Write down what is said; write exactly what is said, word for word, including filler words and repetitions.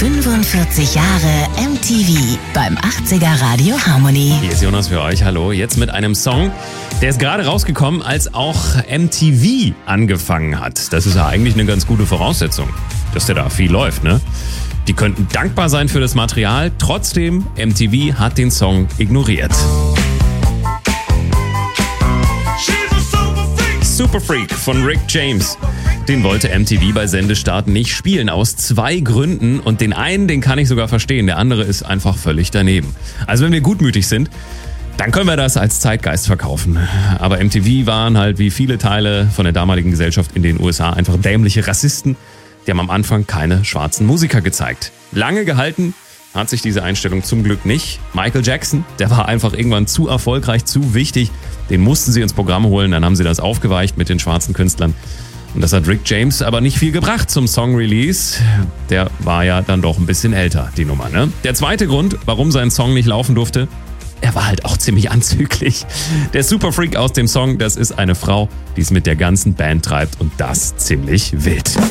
fünfundvierzig Jahre M T V beim achtziger Radio Harmony. Hier ist Jonas für euch. Hallo. Jetzt mit einem Song, der ist gerade rausgekommen, als auch M T V angefangen hat. Das ist ja eigentlich eine ganz gute Voraussetzung, dass der da viel läuft, ne? Die könnten dankbar sein für das Material. Trotzdem, M T V hat den Song ignoriert. Super Freak von Rick James. Den wollte M T V bei Sendestart nicht spielen, aus zwei Gründen. Und den einen, den kann ich sogar verstehen, der andere ist einfach völlig daneben. Also wenn wir gutmütig sind, dann können wir das als Zeitgeist verkaufen. Aber M T V waren halt wie viele Teile von der damaligen Gesellschaft in den U S A einfach dämliche Rassisten. Die haben am Anfang keine schwarzen Musiker gezeigt. Lange gehalten hat sich diese Einstellung zum Glück nicht. Michael Jackson, der war einfach irgendwann zu erfolgreich, zu wichtig. Den mussten sie ins Programm holen, dann haben sie das aufgeweicht mit den schwarzen Künstlern. Und das hat Rick James aber nicht viel gebracht zum Song-Release. Der war ja dann doch ein bisschen älter, die Nummer, ne? Der zweite Grund, warum sein Song nicht laufen durfte, er war halt auch ziemlich anzüglich. Der Super Freak aus dem Song, das ist eine Frau, die es mit der ganzen Band treibt und das ziemlich wild.